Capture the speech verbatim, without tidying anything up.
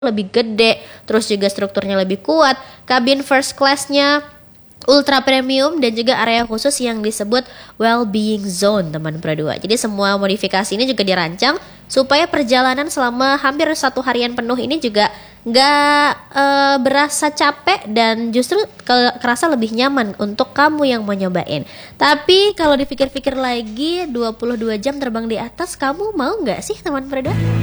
lebih gede, terus juga strukturnya lebih kuat, kabin first class-nya ultra premium dan juga area khusus yang disebut well-being zone teman Pro dua. Jadi semua modifikasi ini juga dirancang supaya perjalanan selama hampir satu harian penuh ini juga nggak uh, berasa capek dan justru ke- kerasa lebih nyaman untuk kamu yang mau nyobain. Tapi kalau dipikir-pikir lagi dua puluh dua jam terbang di atas, kamu mau nggak sih teman Pro dua?